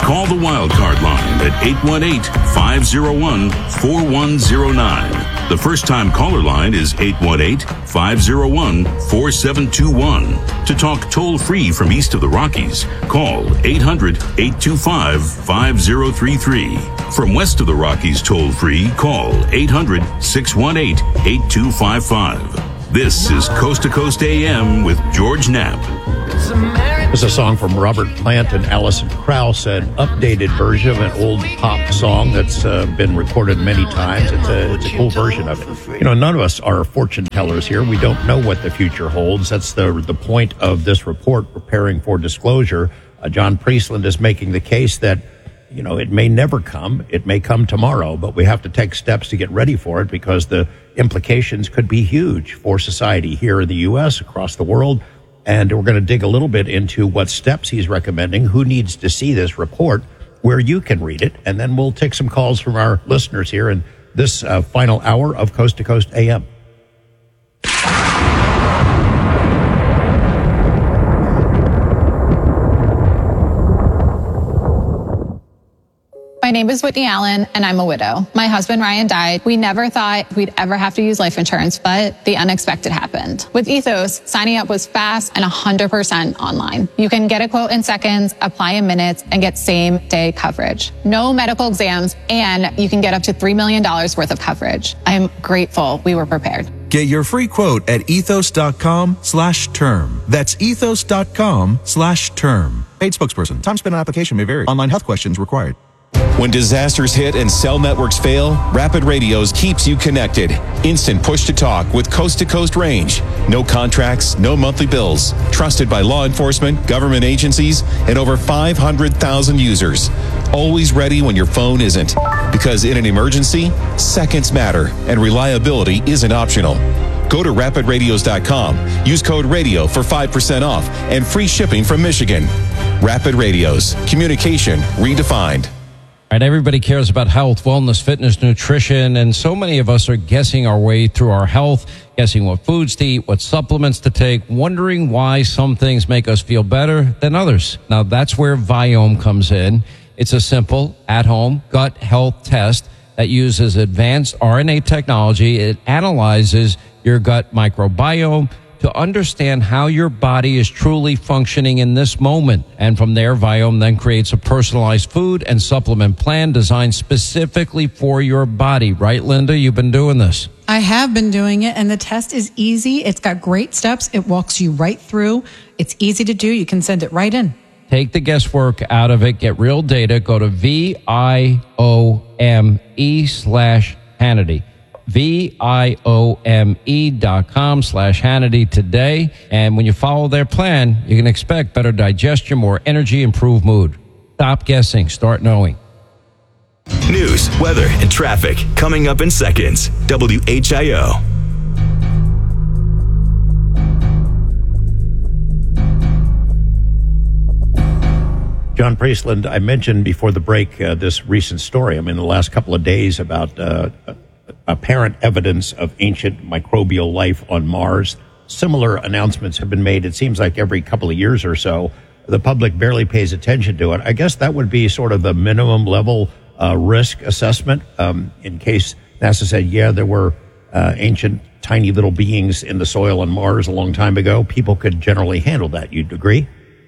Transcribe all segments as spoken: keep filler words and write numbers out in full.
Call the Wildcard line at eight one eight, five oh one, four one oh nine. The first-time caller line is eight one eight, five oh one, four seven two one. To talk toll-free from east of the Rockies, call eight hundred, eight two five, five oh three three. From west of the Rockies toll-free, call eight hundred, six one eight, eight two five five. This is Coast to Coast A M with George Knapp. It's a song from Robert Plant and Alison Krauss, an updated version of an old pop song that's uh, been recorded many times. It's a, it's a cool version of it. You know, none of us are fortune tellers here. We don't know what the future holds. That's the the point of this report, preparing for disclosure. Uh, John Priestland is making the case that, you know, it may never come. It may come tomorrow, but we have to take steps to get ready for it because the implications could be huge for society here in the U S, across the world. And we're going to dig a little bit into what steps he's recommending, who needs to see this report, where you can read it, and then we'll take some calls from our listeners here in this uh, final hour of Coast to Coast A M. My name is Whitney Allen, and I'm a widow. My husband, Ryan, died. We never thought we'd ever have to use life insurance, but the unexpected happened. With Ethos, signing up was fast and one hundred percent online. You can get a quote in seconds, apply in minutes, and get same-day coverage. No medical exams, and you can get up to three million dollars worth of coverage. I'm grateful we were prepared. Get your free quote at ethos.com slash term. That's ethos.com slash term. Paid spokesperson. Time spent on application may vary. Online health questions required. When disasters hit and cell networks fail, Rapid Radios keeps you connected. Instant push-to-talk with coast-to-coast range. No contracts, no monthly bills. Trusted by law enforcement, government agencies, and over five hundred thousand users. Always ready when your phone isn't. Because in an emergency, seconds matter, and reliability isn't optional. Go to rapid radios dot com. Use code RADIO for five percent off and free shipping from Michigan. Rapid Radios. Communication redefined. All right, everybody cares about health, wellness, fitness, nutrition, and so many of us are guessing our way through our health, guessing what foods to eat, what supplements to take, wondering why some things make us feel better than others. Now, that's where Viome comes in. It's a simple, at-home gut health test that uses advanced R N A technology. It analyzes your gut microbiome to understand how your body is truly functioning in this moment. And from there, Viome then creates a personalized food and supplement plan designed specifically for your body. Right, Linda? You've been doing this. I have been doing it, and the test is easy. It's got great steps. It walks you right through. It's easy to do. You can send it right in. Take the guesswork out of it. Get real data. Go to V-I-O-M-E slash Hannity. V-I-O-M-E dot com slash Hannity today. And when you follow their plan, you can expect better digestion, more energy, improved mood. Stop guessing. Start knowing. News, weather, and traffic coming up in seconds. W H I O. John Priestland, I mentioned before the break uh, this recent story. I mean, the last couple of days about uh, apparent evidence of ancient microbial life on Mars. Similar announcements have been made, it seems like every couple of years or so. The public barely pays attention to it. I guess that would be sort of the minimum level uh, risk assessment um, in case NASA said, yeah, there were uh, ancient tiny little beings in the soil on Mars a long time ago. People could generally handle that. You'd agree?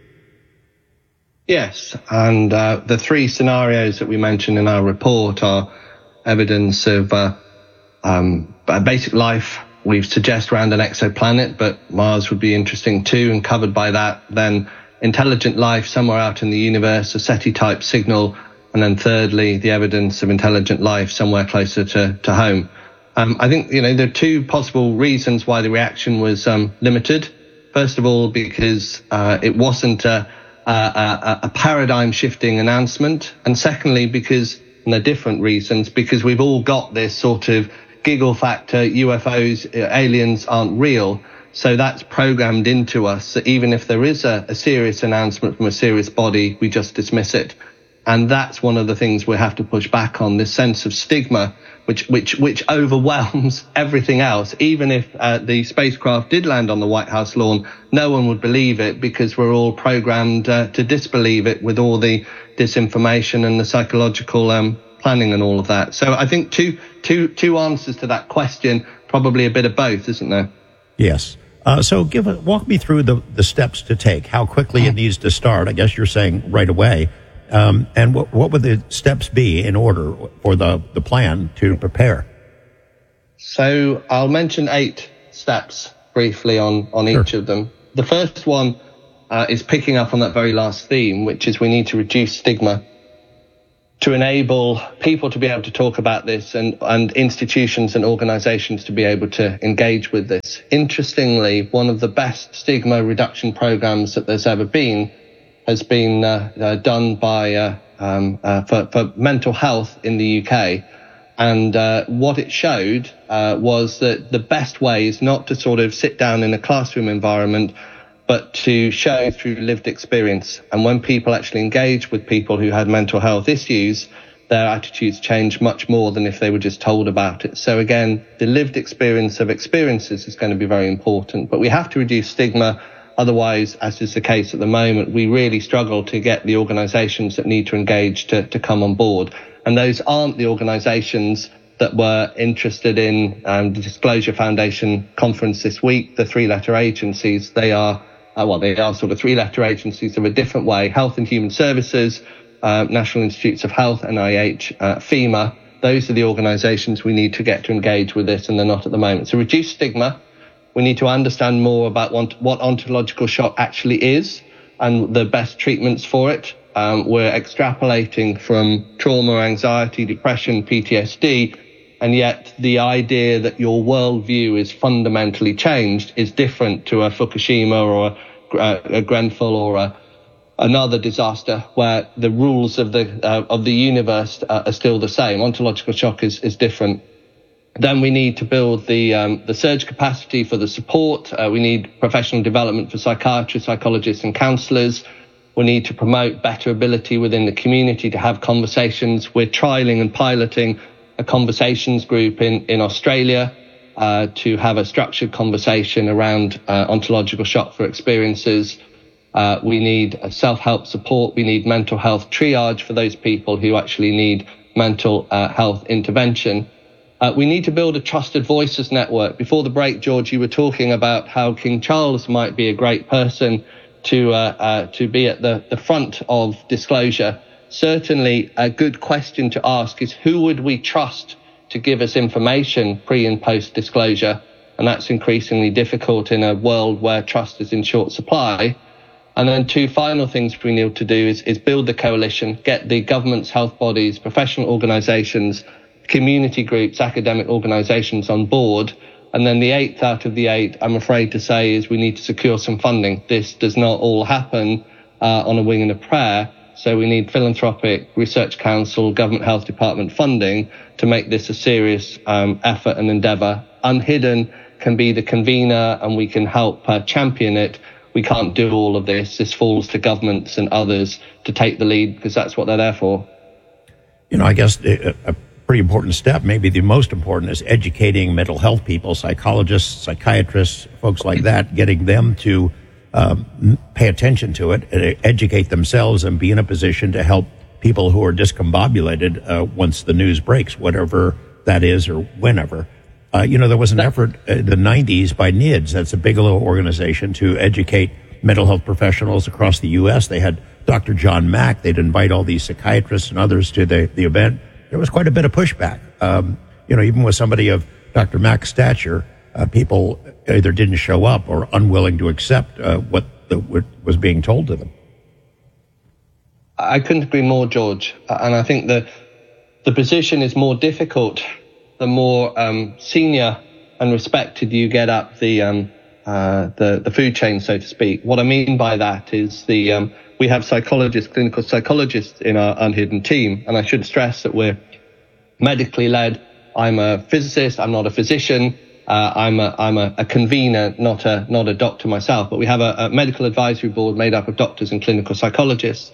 Yes, and uh, the three scenarios that we mentioned in our report are evidence of uh, um, basic life. We suggest around an exoplanet, but Mars would be interesting too, and covered by that. Then intelligent life somewhere out in the universe, a SETI-type signal, and then thirdly, the evidence of intelligent life somewhere closer to, to home. Um, I think, you know, there are two possible reasons why the reaction was um, limited. First of all, because uh, it wasn't a, a, a paradigm-shifting announcement. And secondly, because, and there are different reasons, because we've all got this sort of giggle factor, U F Os, aliens aren't real. So that's programmed into us that even if there is a, a serious announcement from a serious body, we just dismiss it. And that's one of the things we have to push back on, this sense of stigma, which which which overwhelms everything else. Even if uh, the spacecraft did land on the White House lawn, no one would believe it because we're all programmed uh, to disbelieve it with all the disinformation and the psychological um, planning and all of that. So I think two two two answers to that question, probably a bit of both, isn't there? Yes. Uh, so give a, walk me through the, the steps to take, how quickly it needs to start. I guess you're saying right away. Um, and what, what would the steps be in order for the, the plan to prepare? So I'll mention eight steps briefly on, on each Sure. of them. The first one uh, is picking up on that very last theme, which is we need to reduce stigma to enable people to be able to talk about this and, and institutions and organizations to be able to engage with this. Interestingly, one of the best stigma reduction programs that there's ever been has been uh, uh, done by uh, um, uh, for, for mental health in the U K. And uh, what it showed uh, was that the best way is not to sort of sit down in a classroom environment, but to show through lived experience. And when people actually engage with people who had mental health issues, their attitudes change much more than if they were just told about it. So again, the lived experience of experiences is going to be very important. But we have to reduce stigma. Otherwise, as is the case at the moment, we really struggle to get the organisations that need to engage to, to come on board. And those aren't the organisations that were interested in um, the Disclosure Foundation conference this week, the three-letter agencies. They are, uh, well, they are sort of three-letter agencies of a different way. Health and Human Services, uh, National Institutes of Health, N I H, uh, FEMA. Those are the organisations we need to get to engage with this, and they're not at the moment. So reduce stigma. We need to understand more about what, what ontological shock actually is and the best treatments for it. Um, we're extrapolating from trauma, anxiety, depression, P T S D, and yet the idea that your worldview is fundamentally changed is different to a Fukushima or a, a Grenfell or a, another disaster where the rules of the uh, of the universe uh, are still the same. Ontological shock is, is different. Then we need to build the um, the surge capacity for the support. Uh, we need professional development for psychiatrists, psychologists and counsellors. We need to promote better ability within the community to have conversations. We're trialling and piloting a conversations group in, in Australia uh, to have a structured conversation around uh, ontological shock for experiences. Uh, we need a self-help support. We need mental health triage for those people who actually need mental uh, health intervention. Uh, we need to build a trusted voices network. Before the break, George, you were talking about how King Charles might be a great person to uh, uh, to be at the, the front of disclosure. Certainly a good question to ask is who would we trust to give us information pre and post disclosure? And that's increasingly difficult in a world where trust is in short supply. And then two final things we need to do is, is build the coalition, get the governments, health bodies, professional organisations, community groups, academic organisations on board. And then the eighth out of the eight, I'm afraid to say, is we need to secure some funding. This does not all happen uh, on a wing and a prayer. So we need philanthropic, research council, government health department funding to make this a serious um, effort and endeavour. Unhidden can be the convener and we can help uh, champion it. We can't do all of this. This falls to governments and others to take the lead because that's what they're there for. You know, I guess a, a pretty important step, maybe the most important, is educating mental health people, psychologists, psychiatrists, folks like that, getting them to um, pay attention to it, and educate themselves and be in a position to help people who are discombobulated uh, once the news breaks, whatever that is or whenever. Uh, you know, there was an effort in the nineties by N I D S, that's a Bigelow organization, to educate mental health professionals across the U S. They had Doctor John Mack. They'd invite all these psychiatrists and others to the, the event. There was quite a bit of pushback. Um, you know, even with somebody of Doctor Mack's stature, uh, people either didn't show up or unwilling to accept uh, what, the, what was being told to them. I couldn't agree more, George. And I think the the position is more difficult the more um, senior and respected you get up the um, uh, the the food chain, so to speak. What I mean by that is the um, we have psychologists, clinical psychologists in our Unhidden team, and I should stress that we're medically led. I'm a physicist. I'm not a physician. Uh, I'm a I'm a, a convener, not a not a doctor myself. But we have a, a medical advisory board made up of doctors and clinical psychologists.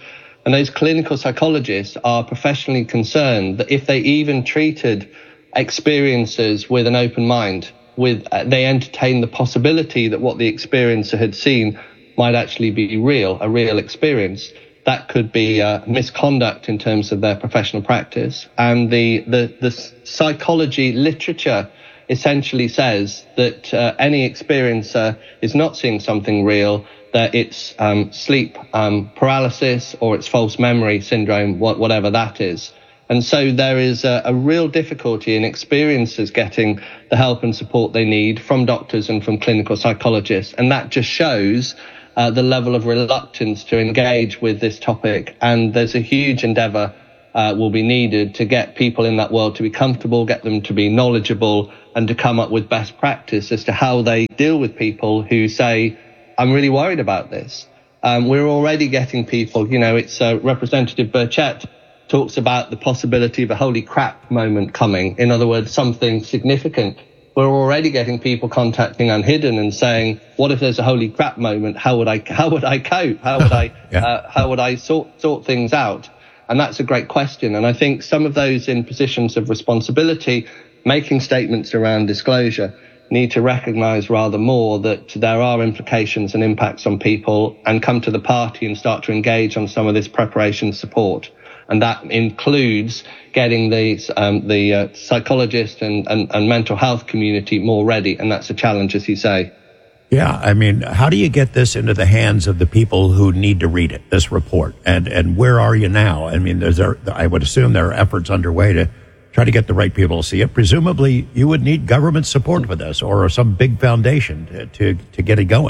And those clinical psychologists are professionally concerned that if they even treated experiencers with an open mind, with uh, they entertain the possibility that what the experiencer had seen might actually be real, a real experience, that could be uh, misconduct in terms of their professional practice. And the, the, the psychology literature essentially says that uh, any experiencer is not seeing something real, that it's um, sleep um, paralysis or it's false memory syndrome, what, whatever that is. And so there is a, a real difficulty in experiencers getting the help and support they need from doctors and from clinical psychologists. And that just shows uh, the level of reluctance to engage with this topic. And there's a huge endeavour uh, will be needed to get people in that world to be comfortable, get them to be knowledgeable, and to come up with best practice as to how they deal with people who say, I'm really worried about this. Um, we're already getting people, you know, it's uh, Representative Burchett talks about the possibility of a holy crap moment coming. In other words, something significant. We're already getting people contacting Unhidden and saying, what if there's a holy crap moment? How would I, how would I cope? How would I, yeah. uh, how would I sort, sort things out? And that's a great question. And I think some of those in positions of responsibility, making statements around disclosure, need to recognize rather more that there are implications and impacts on people, and come to the party and start to engage on some of this preparation support. And that includes getting the um, the uh, psychologist and, and, and mental health community more ready. And that's a challenge, as you say. Yeah, I mean, how do you get this into the hands of the people who need to read it, this report? And and where are you now? I mean, there's there, I would assume there are efforts underway to try to get the right people to see it. Presumably, you would need government support for this, or some big foundation to, to, to get it going.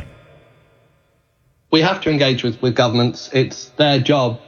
We have to engage with, with governments. It's their job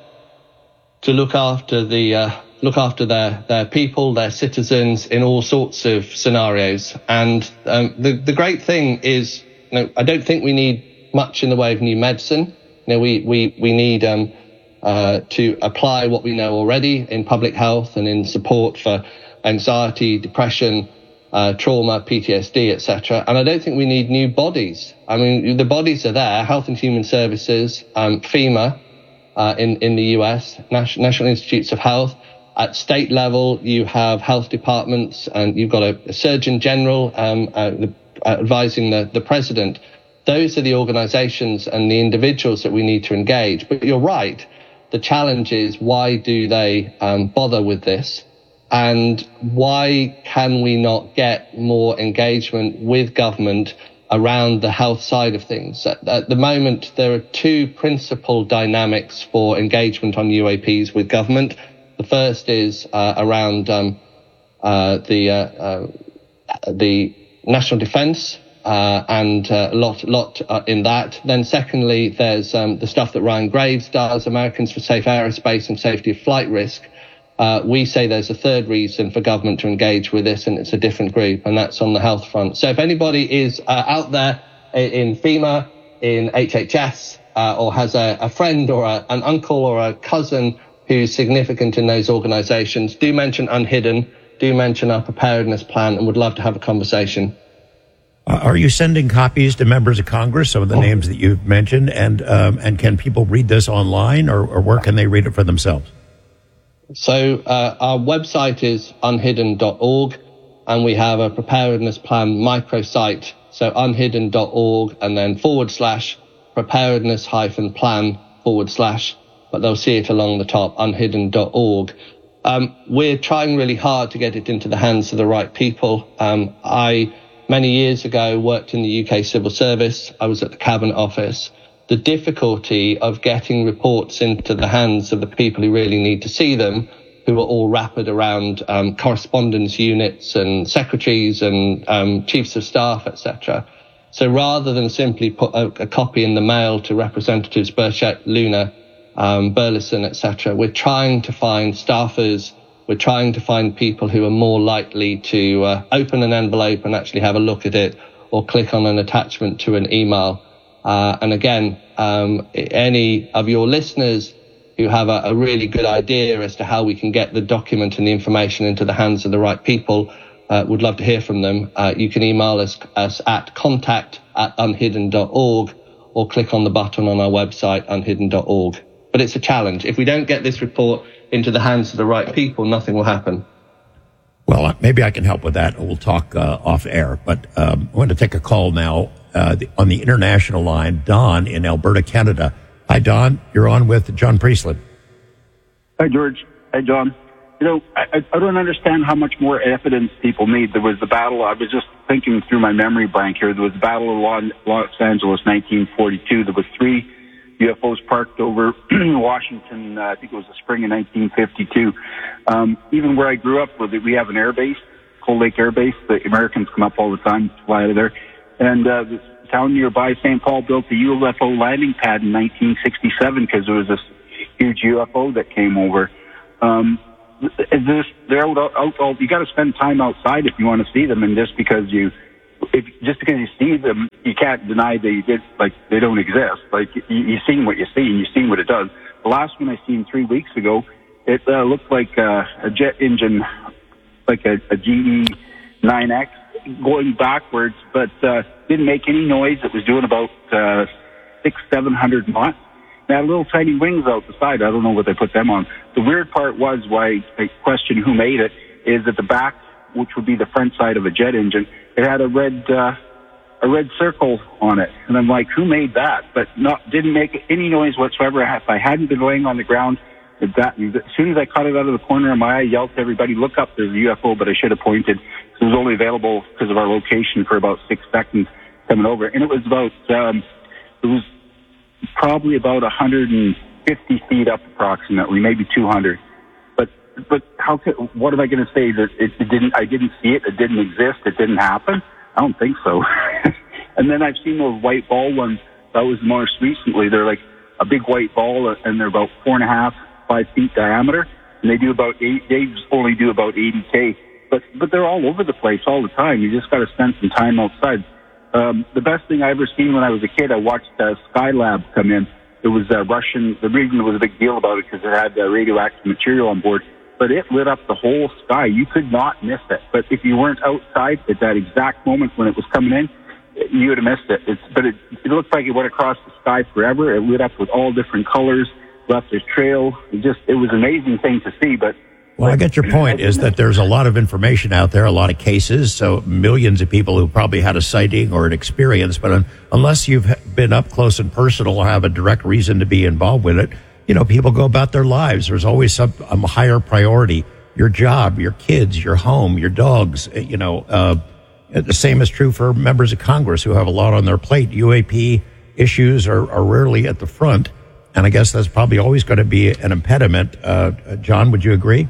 to look after the uh, look after their their people, their citizens in all sorts of scenarios. And um, the the great thing is, you know, I don't think we need much in the way of new medicine. You know, we we we need um, uh, to apply what we know already in public health and in support for anxiety, depression, uh, trauma, P T S D, et cetera. And I don't think we need new bodies. I mean, the bodies are there: Health and Human Services, um, FEMA. Uh, in, in the U S, National, National Institutes of Health. At state level, you have health departments, and you've got a, a Surgeon General um, uh, the, uh, advising the, the president. Those are the organizations and the individuals that we need to engage. But you're right. The challenge is, why do they um, bother with this? And why can we not get more engagement with government around the health side of things? At, at the moment, there are two principal dynamics for engagement on U A Ps with government. The first is uh, around um, uh, the uh, uh, the national defence uh, and a uh, lot lot uh, in that. Then secondly, there's um, the stuff that Ryan Graves does, Americans for Safe Aerospace and Safety of Flight Risk. Uh, we say there's a third reason for government to engage with this, and it's a different group, and that's on the health front. So if anybody is uh, out there in FEMA, in H H S, uh, or has a, a friend or a, an uncle or a cousin who's significant in those organizations, do mention Unhidden, do mention our preparedness plan, and would love to have a conversation. Uh, are you sending copies to members of Congress, some of the oh. names that you've mentioned, and um, and can people read this online, or, or where can they read it for themselves? So uh, our website is unhidden dot org, and we have a preparedness plan microsite. So unhidden dot org and then forward slash preparedness hyphen plan forward slash, but they'll see it along the top, unhidden dot org. Um, we're trying really hard to get it into the hands of the right people. Um, I, many years ago, worked in the U K civil service. I was at the Cabinet Office. The difficulty of getting reports into the hands of the people who really need to see them, who are all wrapped around um, correspondence units and secretaries and um, chiefs of staff, et cetera. So rather than simply put a, a copy in the mail to Representatives Burchett, Luna, um, Burleson, et cetera, we're trying to find staffers. We're trying to find people who are more likely to uh, open an envelope and actually have a look at it, or click on an attachment to an email. Uh, and again, um, any of your listeners who have a, a really good idea as to how we can get the document and the information into the hands of the right people, uh, would love to hear from them. Uh, you can email us, us at contact at unhidden dot org, or click on the button on our website, unhidden dot org. But it's a challenge. If we don't get this report into the hands of the right people, nothing will happen. Well, maybe I can help with that. We'll talk uh, off air. But um, I want to take a call now uh, the, on the international line. Don in Alberta, Canada. Hi, Don. You're on with John Priestland. Hi, George. Hi, John. You know, I, I don't understand how much more evidence people need. There was the battle, I was just thinking through my memory bank here, there was the Battle of Los Angeles, nineteen forty-two. There was three U F Os parked over Washington, uh, I think it was the spring of nineteen fifty-two. Um, even where I grew up, where we have an air base, Cold Lake Air Base, the Americans come up all the time, fly out of there. And uh, the town nearby, Saint Paul, built the U F O landing pad in nineteen sixty-seven because there was this huge U F O that came over. Um, this, they're out, out, out, you got to spend time outside if you want to see them, and just because you, if just because you see them, you can't deny that you did, like they don't exist. Like you, you've seen what you see, and you've seen what it does. The last one I seen three weeks ago, it uh, looked like uh, a jet engine, like a, a G E nine X going backwards, but uh, didn't make any noise. It was doing about uh, six, seven hundred knots. They had little tiny wings out the side. I don't know what they put them on. The weird part was, why I question who made it, is at the back, which would be the front side of a jet engine, it had a red uh, a red circle on it. And I'm like, who made that? But not didn't make any noise whatsoever. If I hadn't been laying on the ground, that, as soon as I caught it out of the corner of my eye, I yelled to everybody, look up, there's a U F O, but I should have pointed. It was only available because of our location for about six seconds coming over. And it was about, um, it was probably about one hundred fifty feet up approximately, maybe two hundred. But but how could, what am I going to say, that it, it didn't, I didn't see it, it didn't exist, it didn't happen? I don't think so. And then I've seen those white ball ones. That was most recently. They're like a big white ball, and they're about four and a half, five feet diameter, and they do about eight. They only do about eighty K. But but they're all over the place all the time. You just got to spend some time outside. Um, the best thing I ever seen when I was a kid, I watched uh, Skylab come in. It was uh, Russian. The reason it was a big deal about it because it had uh, radioactive material on board. But it lit up the whole sky. You could not miss it. But if you weren't outside at that exact moment when it was coming in, you would have missed it. It's, but it, it looked like it went across the sky forever. It lit up with all different colors, left a trail. It just, it was an amazing thing to see. But well, I get your point is that there's a lot of information out there, a lot of cases, so millions of people who probably had a sighting or an experience, but un- unless you've been up close and personal or have a direct reason to be involved with it, you know, people go about their lives. There's always some um, higher priority, your job, your kids, your home, your dogs, you know. Uh, the same is true for members of Congress who have a lot on their plate. U A P issues are, are rarely at the front, and I guess that's probably always going to be an impediment. Uh, John, would you agree?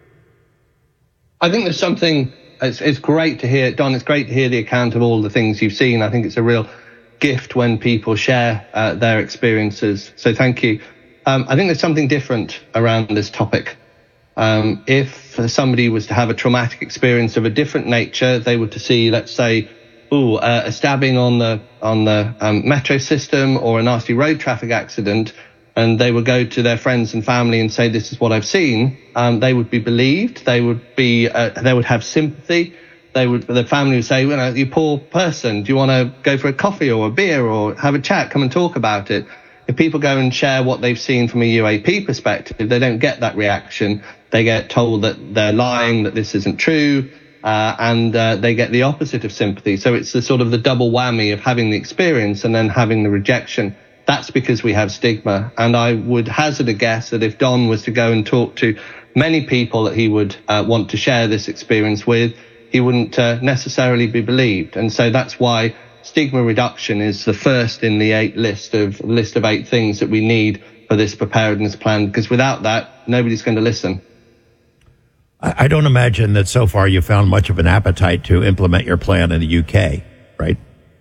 I think there's something, it's, it's great to hear, Don, it's great to hear the account of all the things you've seen. I think it's a real gift when people share uh, their experiences. So thank you. Um, I think there's something different around this topic. Um, if somebody was to have a traumatic experience of a different nature, they were to see, let's say, ooh, uh, a stabbing on the on the um, metro system or a nasty road traffic accident, and they would go to their friends and family and say, this is what I've seen, um, they would be believed. They would be, uh, they would have sympathy. They would, the family would say, well, you poor person, do you want to go for a coffee or a beer or have a chat, come and talk about it? If people go and share what they've seen from a U A P perspective, they don't get that reaction. They get told that they're lying, that this isn't true, uh, and uh, they get the opposite of sympathy. So it's the sort of the double whammy of having the experience and then having the rejection. That's because we have stigma. And I would hazard a guess that if Don was to go and talk to many people that he would uh, want to share this experience with, he wouldn't uh, necessarily be believed. And so that's why stigma reduction is the first in the eight list of list of eight things that we need for this preparedness plan, because without that, nobody's going to listen. I, I don't imagine that so far you found much of an appetite to implement your plan in the U K, right?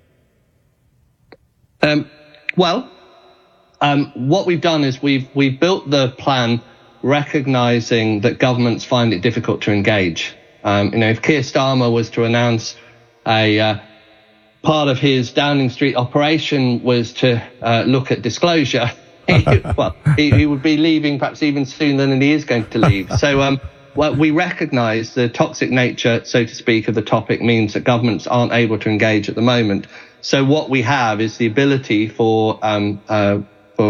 Um, well, um, what we've done is we've we've built the plan recognizing that governments find it difficult to engage. Um, you know, if Keir Starmer was to announce a uh, part of his Downing Street operation was to uh, look at disclosure, he, well, he, he would be leaving perhaps even sooner than he is going to leave. So um, well, we recognise the toxic nature, so to speak, of the topic means that governments aren't able to engage at the moment. So what we have is the ability for um, uh, for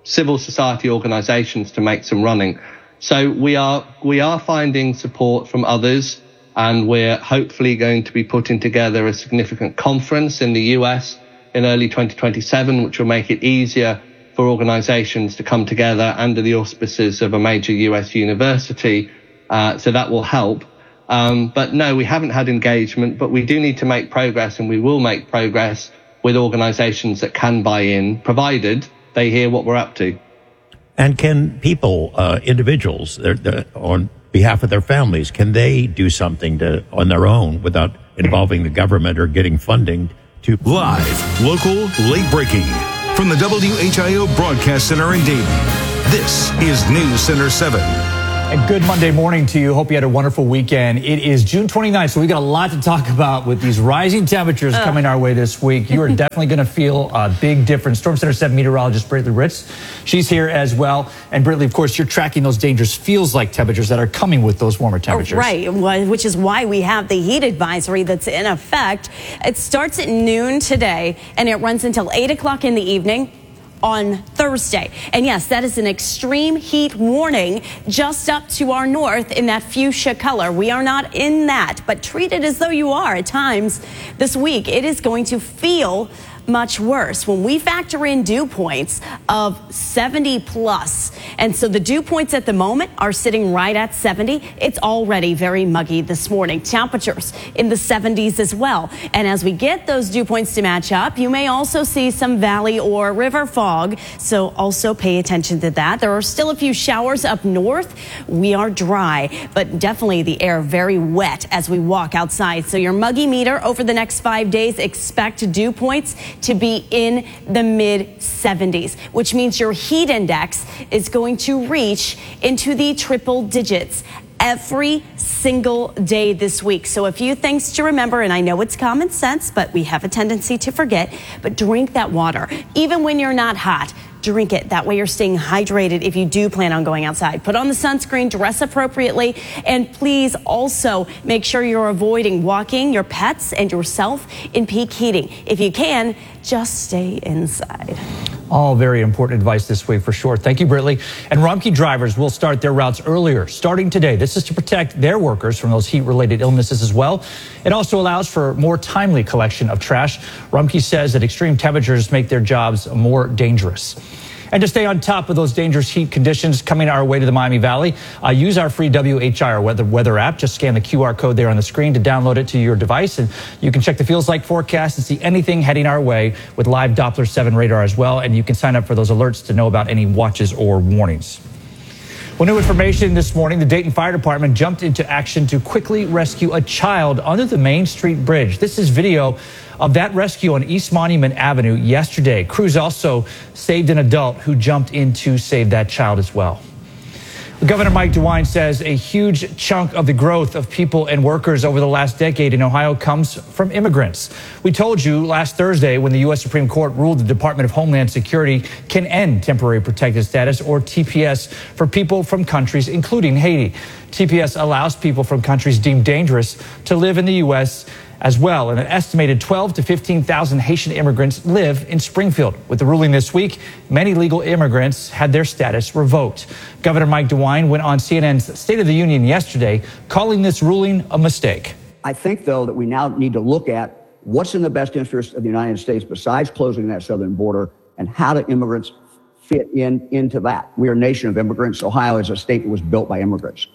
civil society organizations to make some running. So we are we are finding support from others, and we're hopefully going to be putting together a significant conference in the U S in early twenty twenty-seven, which will make it easier for organizations to come together under the auspices of a major U S university. Uh, so that will help. Um, but no, we haven't had engagement, but we do need to make progress, and we will make progress with organizations that can buy in, provided they hear what we're up to. And can people, uh, individuals, they're, they're, on behalf of their families, can they do something to on their own without involving the government or getting funding to... Live, local, late breaking. From the W H I O Broadcast Center in Dayton, this is News Center seven. And good Monday morning to you. Hope you had a wonderful weekend. It is June twenty-ninth, so we got a lot to talk about with these rising temperatures uh. coming our way this week. You are definitely going to feel a big difference. Storm Center seven meteorologist Britley Ritz, she's here as well. And Britley, of course, you're tracking those dangerous feels-like temperatures that are coming with those warmer temperatures. Oh, right, which is why we have the heat advisory that's in effect. It starts at noon today, and it runs until eight o'clock in the evening on Thursday. And yes, that is an extreme heat warning just up to our north in that fuchsia color. We are not in that, but treat it as though you are. At times this week, it is going to feel much worse when we factor in dew points of seventy plus. And so the dew points at the moment are sitting right at seventy. It's already very muggy this morning. Temperatures in the seventies as well. And as we get those dew points to match up, you may also see some valley or river fog. So also pay attention to that. There are still a few showers up north. We are dry, but definitely the air very wet as we walk outside. So your muggy meter over the next five days, expect dew points to be in the mid seventies, which means your heat index is going to reach into the triple digits every single day this week. So a few things to remember, and I know it's common sense, but we have a tendency to forget, but drink that water. Even when you're not hot, drink it. That way you're staying hydrated if you do plan on going outside. Put on the sunscreen, dress appropriately, and please also make sure you're avoiding walking your pets and yourself in peak heating. If you can, just stay inside. All very important advice this week for sure. Thank you, Britley. And Rumpke drivers will start their routes earlier starting today. This is to protect their workers from those heat-related illnesses as well. It also allows for more timely collection of trash. Rumpke says that extreme temperatures make their jobs more dangerous. And to stay on top of those dangerous heat conditions coming our way to the Miami Valley, uh, use our free W H I R weather, weather app. Just scan the Q R code there on the screen to download it to your device, and you can check the feels like forecast and see anything heading our way with live Doppler seven radar as well. And you can sign up for those alerts to know about any watches or warnings. Well, new information this morning. The Dayton Fire Department jumped into action to quickly rescue a child under the Main Street Bridge. This is video of that rescue on East Monument Avenue yesterday. Crews also saved an adult who jumped in to save that child as well. Governor Mike DeWine says a huge chunk of the growth of people and workers over the last decade in Ohio comes from immigrants. We told you last Thursday when the U S Supreme Court ruled the Department of Homeland Security can end temporary protected status, or T P S, for people from countries including Haiti. T P S allows people from countries deemed dangerous to live in the U S as well. And an estimated twelve to fifteen thousand Haitian immigrants live in Springfield. With the ruling this week, many legal immigrants had their status revoked. Governor Mike DeWine went on C N N's State of the Union yesterday, calling this ruling a mistake. I think, though, that we now need to look at what's in the best interest of the United States besides closing that southern border, and how do immigrants fit in into that. We are a nation of immigrants. Ohio is a state that was built by immigrants.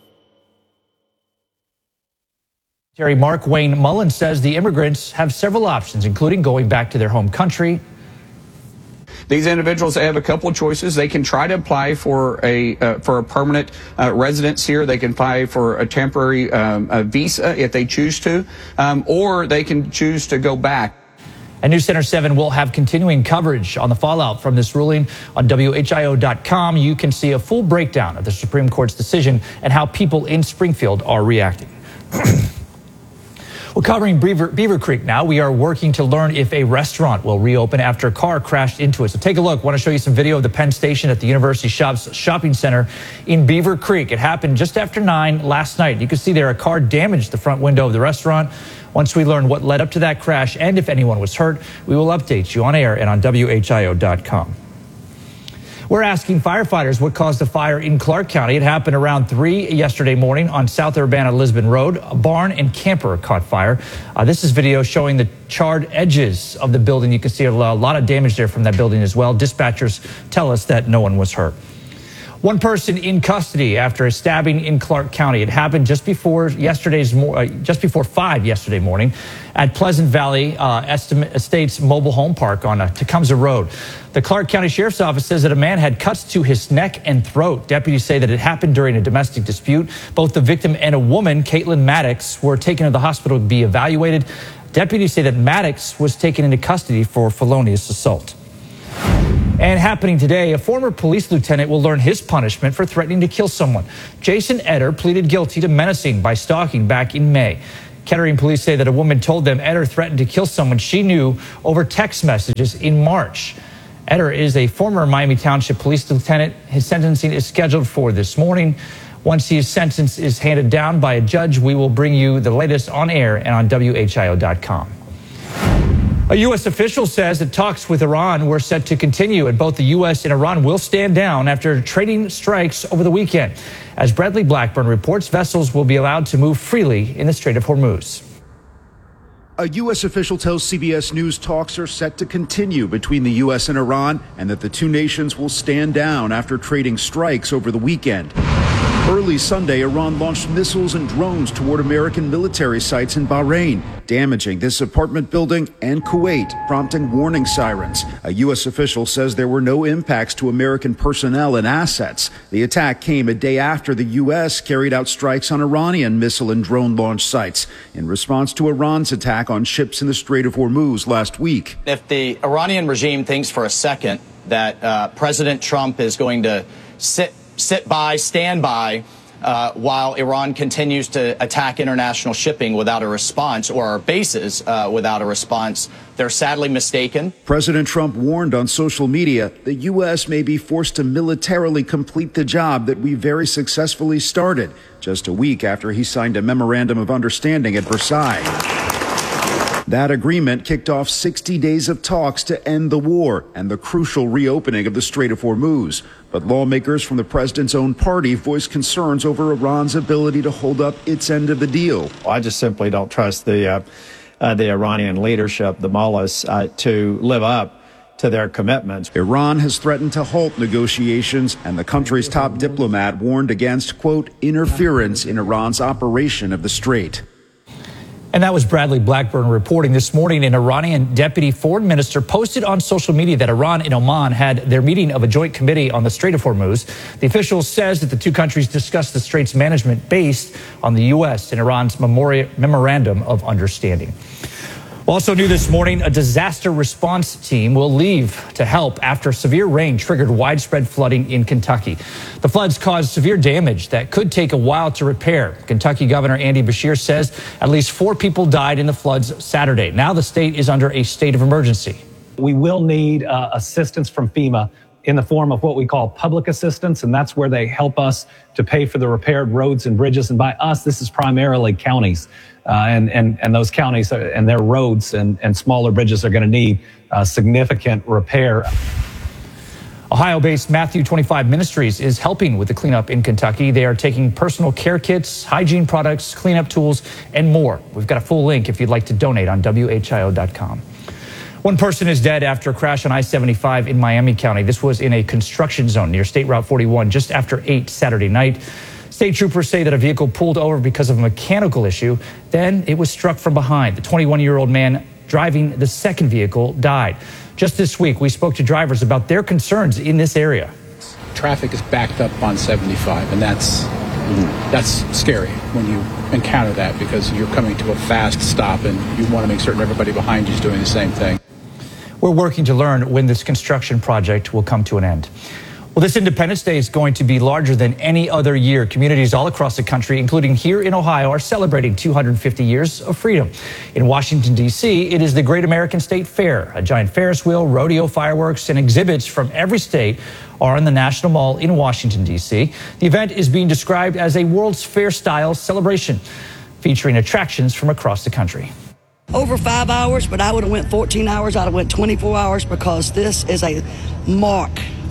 Terry Mark Wayne Mullen says the immigrants have several options, including going back to their home country. These individuals have a couple of choices. They can try to apply for a uh, for a permanent uh, residence here. They can apply for a temporary um, a visa if they choose to, um, or they can choose to go back. And News Center seven will have continuing coverage on the fallout from this ruling on W H I O dot com. You can see a full breakdown of the Supreme Court's decision and how people in Springfield are reacting. We're covering Beaver, Beaver Creek now. We are working to learn if a restaurant will reopen after a car crashed into it. So take a look. I want to show you some video of the Penn Station at the University Shops Shopping Center in Beaver Creek. It happened just after nine last night. You can see there a car damaged the front window of the restaurant. Once we learn what led up to that crash and if anyone was hurt, we will update you on air and on W H I O dot com. We're asking firefighters what caused the fire in Clark County. It happened around three yesterday morning on South Urbana-Lisbon Road. A barn and camper caught fire. Uh, this is video showing the charred edges of the building. You can see a lot of damage there from that building as well. Dispatchers tell us that no one was hurt. One person in custody after a stabbing in Clark County. It happened just before yesterday's, uh, just before five yesterday morning at Pleasant Valley uh, Estates Mobile Home Park on uh, Tecumseh Road. The Clark County Sheriff's Office says that a man had cuts to his neck and throat. Deputies say that it happened during a domestic dispute. Both the victim and a woman, Caitlin Maddox, were taken to the hospital to be evaluated. Deputies say that Maddox was taken into custody for felonious assault. And happening today, a former police lieutenant will learn his punishment for threatening to kill someone. Jason Etter pleaded guilty to menacing by stalking back in May. Kettering police say that a woman told them Etter threatened to kill someone she knew over text messages in March. Etter is a former Miami Township police lieutenant. His sentencing is scheduled for this morning. Once his sentence is handed down by a judge, we will bring you the latest on air and on W H I O dot com. A U S official says that talks with Iran were set to continue, and both the U S and Iran will stand down after trading strikes over the weekend. As Bradley Blackburn reports, vessels will be allowed to move freely in the Strait of Hormuz. A U S official tells C B S News talks are set to continue between the U S and Iran, and that the two nations will stand down after trading strikes over the weekend. Early Sunday, Iran launched missiles and drones toward American military sites in Bahrain, damaging this apartment building and Kuwait, prompting warning sirens. A U S official says there were no impacts to American personnel and assets. The attack came a day after the U S carried out strikes on Iranian missile and drone launch sites in response to Iran's attack on ships in the Strait of Hormuz last week. If the Iranian regime thinks for a second that uh, President Trump is going to sit sit by, stand by, uh, while Iran continues to attack international shipping without a response, or our bases uh, without a response, they're sadly mistaken. President Trump warned on social media the U S may be forced to militarily complete the job that we very successfully started, just a week after he signed a memorandum of understanding at Versailles. That agreement kicked off sixty days of talks to end the war and the crucial reopening of the Strait of Hormuz. But lawmakers from the president's own party voiced concerns over Iran's ability to hold up its end of the deal. I just simply don't trust the uh, uh, the Iranian leadership, the mullahs, uh, to live up to their commitments. Iran has threatened to halt negotiations, and the country's top diplomat warned against, quote, interference in Iran's operation of the strait. And that was Bradley Blackburn reporting this morning. An Iranian deputy foreign minister posted on social media that Iran and Oman had their meeting of a joint committee on the Strait of Hormuz. The official says that the two countries discussed the strait's management based on the U S and Iran's memori- memorandum of understanding. Also new this morning, a disaster response team will leave to help after severe rain triggered widespread flooding in Kentucky. The floods caused severe damage that could take a while to repair. Kentucky Governor Andy Beshear says at least four people died in the floods Saturday. Now the state is under a state of emergency. We will need uh, assistance from FEMA in the form of what we call public assistance, and that's where they help us to pay for the repaired roads and bridges. And by us, this is primarily counties. Uh, and, and, and those counties are, and their roads and, and smaller bridges are going to need uh, significant repair. Ohio-based Matthew twenty-five Ministries is helping with the cleanup in Kentucky. They are taking personal care kits, hygiene products, cleanup tools, and more. We've got a full link if you'd like to donate on W H I O dot com. One person is dead after a crash on I seventy-five in Miami County. This was in a construction zone near State Route forty-one just after eight Saturday night. State troopers say that a vehicle pulled over because of a mechanical issue. Then it was struck from behind. The twenty-one-year-old man driving the second vehicle died. Just this week, we spoke to drivers about their concerns in this area. Traffic is backed up on seventy-five, and that's that's scary when you encounter that, because you're coming to a fast stop and you want to make certain everybody behind you is doing the same thing. We're working to learn when this construction project will come to an end. Well, this Independence Day is going to be larger than any other year. Communities all across the country, including here in Ohio, are celebrating two hundred fifty years of freedom. In Washington, D C, it is the Great American State Fair. A giant Ferris wheel, rodeo, fireworks, and exhibits from every state are in the National Mall in Washington, D C. The event is being described as a World's Fair-style celebration, featuring attractions from across the country. Over five hours, but I would have went fourteen hours. I'd have went twenty-four hours, because this is a mark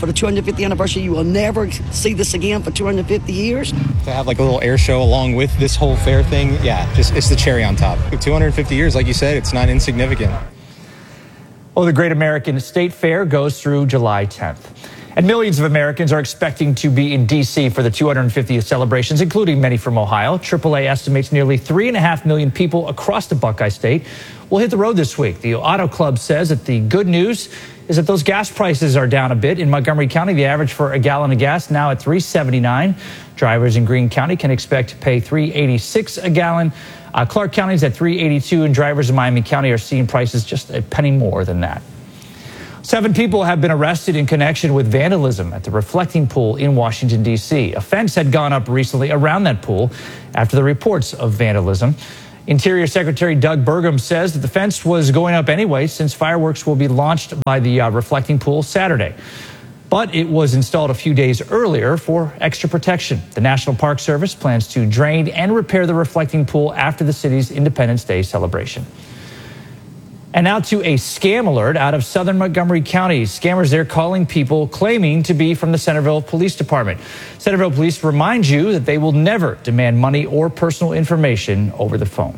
for the two hundred fiftieth anniversary. You will never see this again for two hundred fifty years. To have like a little air show along with this whole fair thing, yeah, just it's the cherry on top. two hundred fifty years, like you said, it's not insignificant. Well, the Great American State Fair goes through July tenth. And millions of Americans are expecting to be in D C for the two hundred fiftieth celebrations, including many from Ohio. triple A estimates nearly three and a half million people across the Buckeye State will hit the road this week. The Auto Club says that the good news is that those gas prices are down a bit. In Montgomery County, the average for a gallon of gas now at three seventy-nine. Drivers in Greene County can expect to pay three eighty-six a gallon. Uh, Clark County is at three eighty-two, and drivers in Miami County are seeing prices just a penny more than that. Seven people have been arrested in connection with vandalism at the Reflecting Pool in Washington, D C. A fence had gone up recently around that pool after the reports of vandalism. Interior Secretary Doug Burgum says that the fence was going up anyway since fireworks will be launched by the uh, Reflecting Pool Saturday. But it was installed a few days earlier for extra protection. The National Park Service plans to drain and repair the Reflecting Pool after the city's Independence Day celebration. And now to a scam alert out of southern Montgomery County. Scammers there calling people claiming to be from the Centerville Police Department. Centerville Police remind you that they will never demand money or personal information over the phone.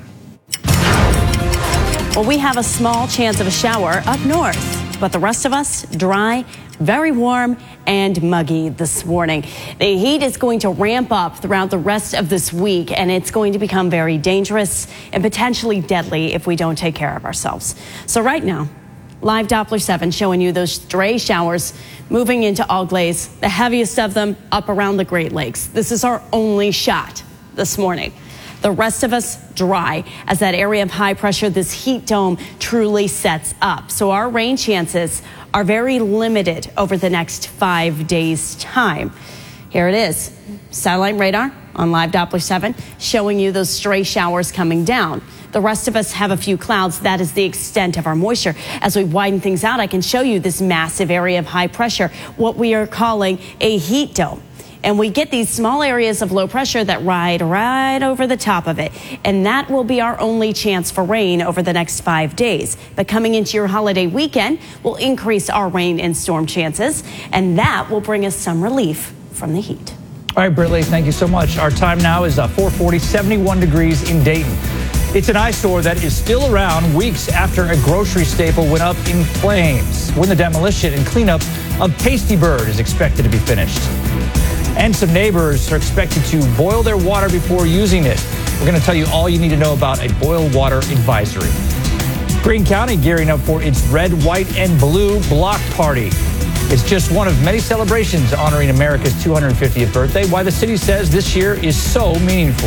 Well, we have a small chance of a shower up north, but the rest of us dry, very warm and muggy this morning. The heat is going to ramp up throughout the rest of this week, and it's going to become very dangerous and potentially deadly if we don't take care of ourselves. So right now, live Doppler seven showing you those stray showers moving into All Glaze, the heaviest of them up around the Great Lakes. This is our only shot this morning. The rest of us dry as that area of high pressure, this heat dome, truly sets up. So our rain chances are very limited over the next five days' time. Here it is. Satellite radar on live Doppler seven showing you those stray showers coming down. The rest of us have a few clouds. That is the extent of our moisture. As we widen things out, I can show you this massive area of high pressure, what we are calling a heat dome. And we get these small areas of low pressure that ride right over the top of it. And that will be our only chance for rain over the next five days. But coming into your holiday weekend will increase our rain and storm chances. And that will bring us some relief from the heat. All right, Britley, thank you so much. Our time now is uh, four forty, seventy-one degrees in Dayton. It's an eyesore that is still around weeks after a grocery staple went up in flames, when the demolition and cleanup of Tasty Bird is expected to be finished. And some neighbors are expected to boil their water before using it. We're going to tell you all you need to know about a boil water advisory. Greene County gearing up for its red, white, and blue block party. It's just one of many celebrations honoring America's two hundred fiftieth birthday. Why the city says this year is so meaningful.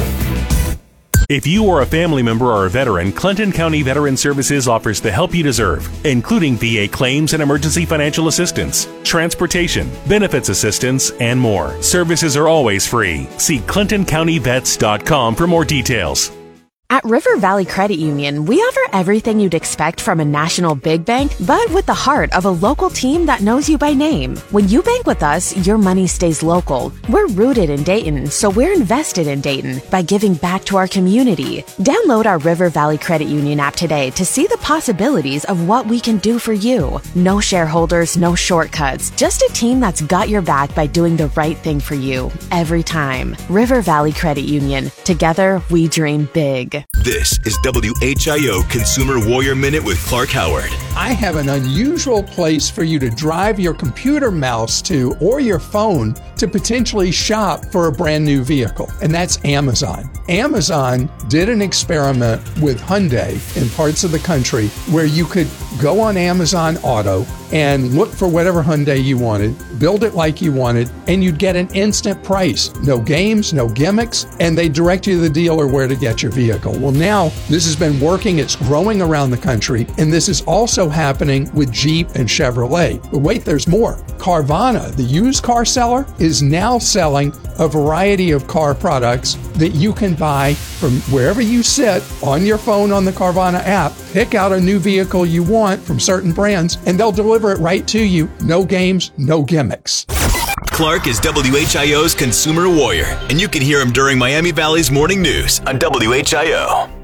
If you or a family member or a veteran, Clinton County Veteran Services offers the help you deserve, including V A claims and emergency financial assistance, transportation, benefits assistance, and more. Services are always free. See clinton county vets dot com for more details. At River Valley Credit Union, we offer everything you'd expect from a national big bank, but with the heart of a local team that knows you by name. When you bank with us, your money stays local. We're rooted in Dayton, so we're invested in Dayton by giving back to our community. Download our River Valley Credit Union app today to see the possibilities of what we can do for you. No shareholders, no shortcuts, just a team that's got your back by doing the right thing for you every time. River Valley Credit Union. Together, we dream big. This is W H I O Consumer Warrior Minute with Clark Howard. I have an unusual place for you to drive your computer mouse to or your phone to potentially shop for a brand new vehicle, and that's Amazon. Amazon did an experiment with Hyundai in parts of the country where you could go on Amazon Auto and look for whatever Hyundai you wanted, build it like you wanted, and you'd get an instant price. No games, no gimmicks, and they direct you to the dealer where to get your vehicle. Well, now this has been working, it's growing around the country, and this is also happening with Jeep and Chevrolet. But wait, there's more. Carvana, the used car seller, is now selling a variety of car products that you can buy from wherever you sit on your phone on the Carvana app. Pick out a new vehicle you want from certain brands, and they'll deliver it right to you. No games, no gimmicks. Clark is W H I O's Consumer Warrior, and you can hear him during Miami Valley's Morning News on W H I O.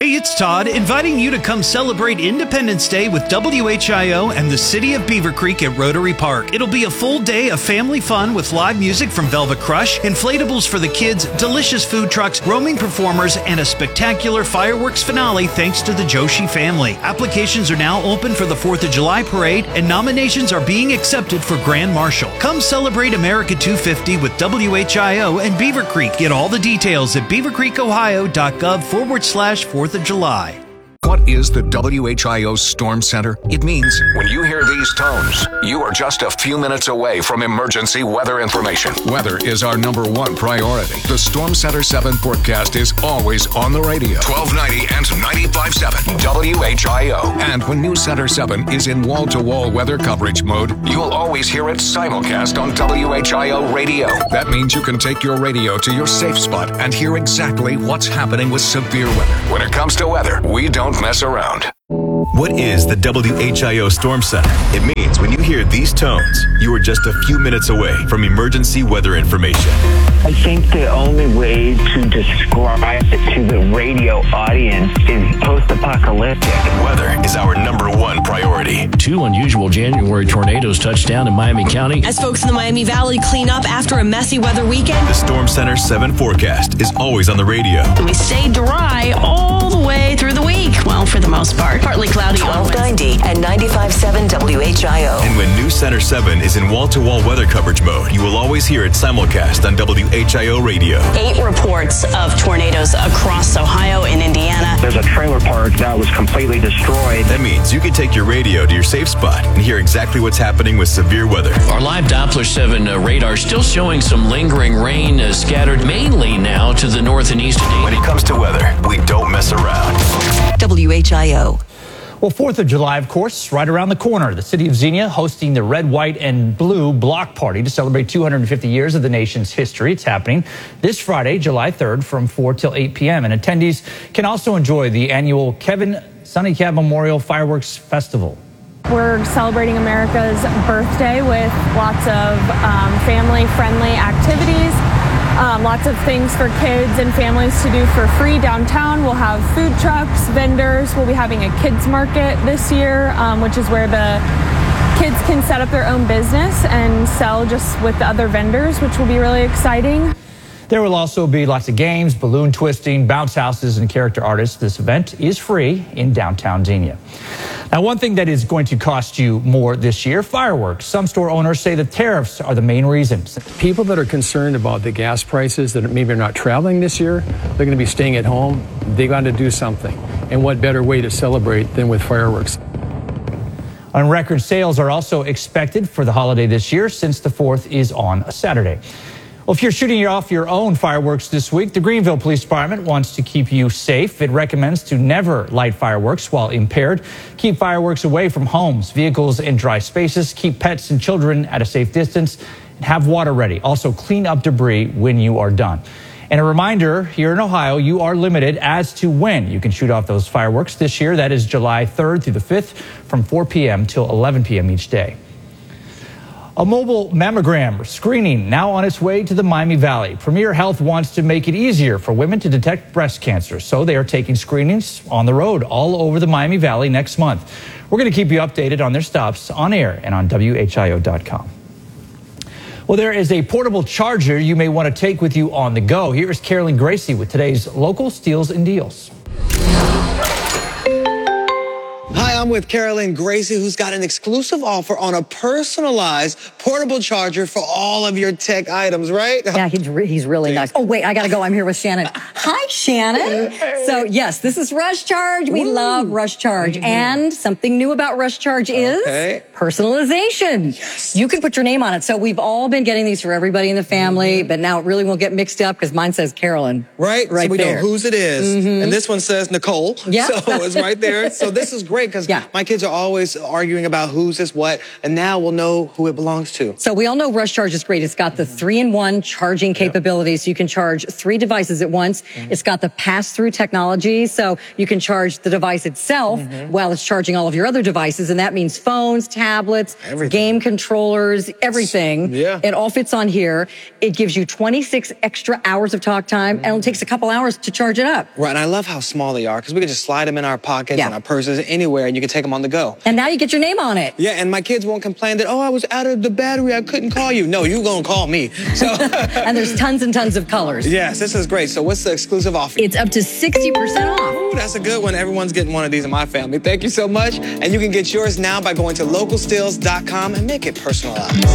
Hey, it's Todd, inviting you to come celebrate Independence Day with W H I O and the City of Beaver Creek at Rotary Park. It'll be a full day of family fun with live music from Velvet Crush, inflatables for the kids, delicious food trucks, roaming performers, and a spectacular fireworks finale thanks to the Joshi family. Applications are now open for the fourth of July parade, and nominations are being accepted for Grand Marshal. Come celebrate America two fifty with W H I O and Beaver Creek. Get all the details at beavercreekohio.gov forward slash fourth of July. What is the W H I O Storm Center? It means when you hear these tones, you are just a few minutes away from emergency weather information. Weather is our number one priority. The Storm Center seven forecast is always on the radio. twelve ninety and ninety-five point seven W H I O. And when News Center seven is in wall-to-wall weather coverage mode, you'll always hear it simulcast on W H I O radio. That means you can take your radio to your safe spot and hear exactly what's happening with severe weather. When it comes to weather, we don't mess around. What is the W H I O Storm Center? It means when you hear these tones, you are just a few minutes away from emergency weather information. I think the only way to describe it to the radio audience is post-apocalyptic. Weather is our number one priority. Two unusual January tornadoes touched down in Miami County. As folks in the Miami Valley clean up after a messy weather weekend, the Storm Center seven forecast is always on the radio. We stay dry all the way through the week. Well, for the most part. Partly cloudy. twelve ninety and ninety-five point seven W H I O. And when News Center seven is in wall-to-wall weather coverage mode, you will always hear it simulcast on W H I O radio. Eight reports of tornadoes across Ohio and Indiana. There's a trailer park that was completely destroyed. That means you can take your radio to your safe spot and hear exactly what's happening with severe weather. Our live Doppler seven uh, radar still showing some lingering rain uh, scattered mainly now to the north and east. When it comes to weather, we don't mess around. W H I O. Well, fourth of July, of course, right around the corner. The city of Xenia hosting the red, white, and blue block party to celebrate two hundred fifty years of the nation's history. It's happening this Friday, July third, from four till eight p.m. And attendees can also enjoy the annual Kevin Sunnycab Memorial Fireworks Festival. We're celebrating America's birthday with lots of um, family-friendly activities. Um, lots of things for kids and families to do for free downtown. We'll have food trucks, vendors. We'll be having a kids market this year, um, which is where the kids can set up their own business and sell just with the other vendors, which will be really exciting. There will also be lots of games, balloon twisting, bounce houses, and character artists. This event is free in downtown Xenia. Now, one thing that is going to cost you more this year, fireworks. Some store owners say the tariffs are the main reasons. People that are concerned about the gas prices that maybe are not traveling this year, they're going to be staying at home. They got to do something. And what better way to celebrate than with fireworks? And record sales are also expected for the holiday this year since the fourth is on a Saturday. Well, if you're shooting off your own fireworks this week, the Greenville Police Department wants to keep you safe. It recommends to never light fireworks while impaired. Keep fireworks away from homes, vehicles, and dry spaces. Keep pets and children at a safe distance. And have water ready. Also, clean up debris when you are done. And a reminder, here in Ohio, you are limited as to when you can shoot off those fireworks this year. That is July third through the fifth from four p.m. till eleven p.m. each day. A mobile mammogram screening now on its way to the Miami Valley. Premier Health wants to make it easier for women to detect breast cancer, so they are taking screenings on the road all over the Miami Valley next month. We're going to keep you updated on their stops on air and on W H I O dot com. Well, there is a portable charger you may want to take with you on the go. Here is Carolyn Gracie with today's local steals and deals. Hi, I'm with Carolyn Gracie, who's got an exclusive offer on a personalized portable charger for all of your tech items, right? Yeah, he's, re- he's really nice. Oh, wait, I got to go. I'm here with Shannon. Hi, Shannon. So, yes, this is Rush Charge. We Ooh. love Rush Charge. Mm-hmm. And something new about Rush Charge is okay. personalization. Yes. You can put your name on it. So we've all been getting these for everybody in the family, mm-hmm. but now it really won't get mixed up because mine says Carolyn. Right? Right so we there. know whose it is. Mm-hmm. And this one says Nicole. Yeah. So it's right there. So this is great because Yeah. My kids are always arguing about who's this what, and now we'll know who it belongs to. So we all know Rush Charge is great. It's got the three-in-one charging capability, so you can charge three devices at once. Mm-hmm. It's got the pass-through technology, so you can charge the device itself mm-hmm. while it's charging all of your other devices, and that means phones, tablets, everything. Game controllers, everything. Yeah. It all fits on here. It gives you twenty-six extra hours of talk time, mm-hmm. and it takes a couple hours to charge it up. Right, and I love how small they are, because we can just slide them in our pockets yeah. and our purses anywhere, and you can take them on the go. And now you get your name on it. Yeah, and my kids won't complain that, oh, I was out of the battery, I couldn't call you. No, you gonna call me. So and there's tons and tons of colors. Yes, this is great. So what's the exclusive offer? It's up to sixty percent off. Ooh, that's a good one. Everyone's getting one of these in my family. Thank you so much. And you can get yours now by going to local steels dot com and make it personalized.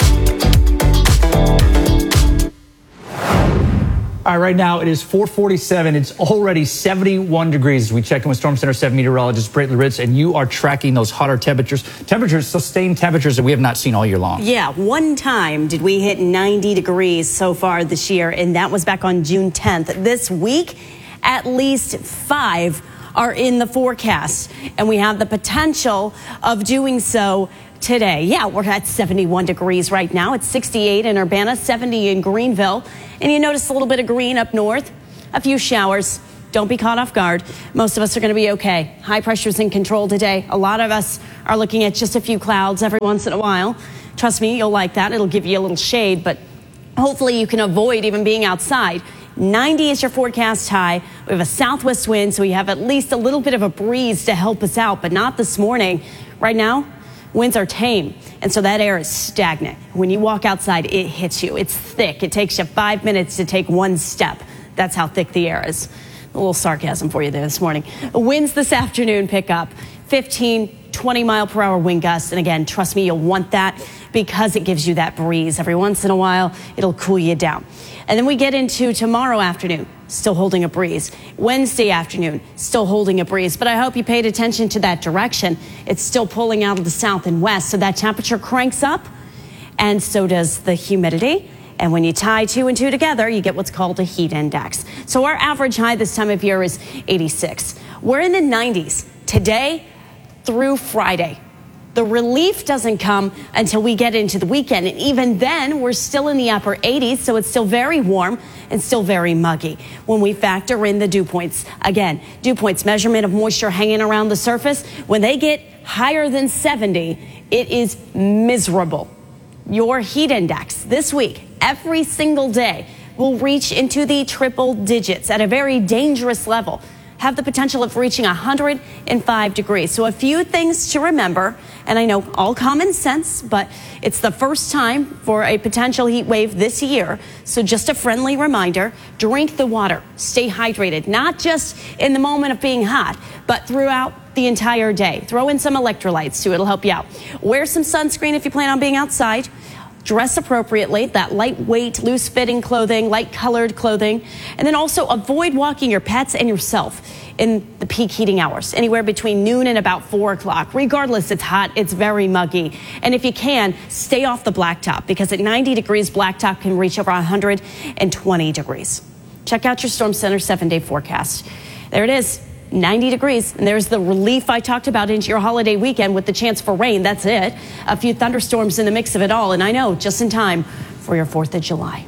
All right, right now it is four forty-seven. It's already seventy-one degrees. We checked in with Storm Center seven meteorologist Brittany Ritz, and you are tracking those hotter temperatures. Temperatures, sustained temperatures that we have not seen all year long. Yeah, one time did we hit ninety degrees so far this year, and that was back on June tenth. This week, at least five are in the forecast, and we have the potential of doing so today. Yeah, we're at seventy-one degrees right now. It's sixty-eight in Urbana, seventy in Greenville. And you notice a little bit of green up north, a few showers. Don't be caught off guard. Most of us are going to be okay. High pressure's in control today. A lot of us are looking at just a few clouds every once in a while. Trust me, you'll like that. It'll give you a little shade, but hopefully you can avoid even being outside. ninety is your forecast high. We have a southwest wind, so we have at least a little bit of a breeze to help us out, but not this morning. Right now, winds are tame, and so that air is stagnant. When you walk outside, it hits you. It's thick. It takes you five minutes to take one step. That's how thick the air is. A little sarcasm for you there this morning. Winds this afternoon pick up fifteen, twenty mile per hour wind gusts. And again, trust me, you'll want that because it gives you that breeze. Every once in a while, it'll cool you down. And then we get into tomorrow afternoon, still holding a breeze. Wednesday afternoon, still holding a breeze. But I hope you paid attention to that direction. It's still pulling out of the south and west, so that temperature cranks up, and so does the humidity. And when you tie two and two together, you get what's called a heat index. So our average high this time of year is eighty-six. We're in the nineties today through Friday. The relief doesn't come until we get into the weekend. And even then, we're still in the upper eighties, so it's still very warm and still very muggy. When we factor in the dew points, again, dew points, measurement of moisture hanging around the surface, when they get higher than seventy, it is miserable. Your heat index this week, every single day, will reach into the triple digits at a very dangerous level. Have the potential of reaching one hundred five degrees. So a few things to remember, and I know all common sense, but it's the first time for a potential heat wave this year. So just a friendly reminder, drink the water, stay hydrated, not just in the moment of being hot, but throughout the entire day. Throw in some electrolytes too, it'll help you out. Wear some sunscreen if you plan on being outside. Dress appropriately, that lightweight, loose-fitting clothing, light-colored clothing. And then also avoid walking your pets and yourself in the peak heating hours, anywhere between noon and about four o'clock. Regardless, it's hot, it's very muggy. And if you can, stay off the blacktop, because at ninety degrees, blacktop can reach over one hundred twenty degrees. Check out your Storm Center seven-day forecast. There it is. ninety degrees, and there's the relief I talked about into your holiday weekend with the chance for rain. That's it. A few thunderstorms in the mix of it all, and I know, just in time for your fourth of July.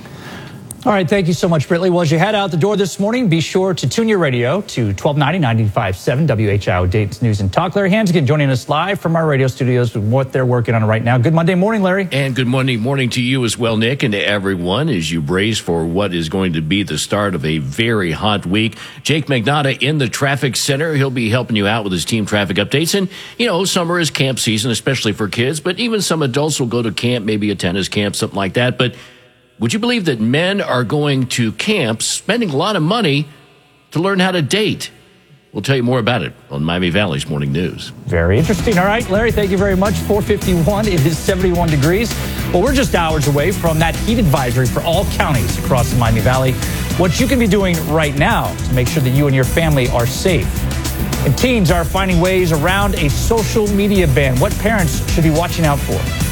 All right, thank you so much, Brittany. Well, as you head out the door this morning, be sure to tune your radio to twelve ninety, ninety-five point seven W H I O Dayton's News and Talk. Larry Hansgen joining us live from our radio studios with what they're working on right now. Good Monday morning, Larry. And good Monday morning to you as well, Nick, and to everyone as you brace for what is going to be the start of a very hot week. Jake Magnotta in the traffic center. He'll be helping you out with his team traffic updates. And, you know, summer is camp season, especially for kids, but even some adults will go to camp, maybe a tennis camp, something like that. But would you believe that men are going to camps, spending a lot of money to learn how to date? We'll tell you more about it on Miami Valley's Morning News. Very interesting. All right, Larry, thank you very much. four fifty-one, it is seventy-one degrees. Well, we're just hours away from that heat advisory for all counties across the Miami Valley. What you can be doing right now to make sure that you and your family are safe. And teens are finding ways around a social media ban. What parents should be watching out for?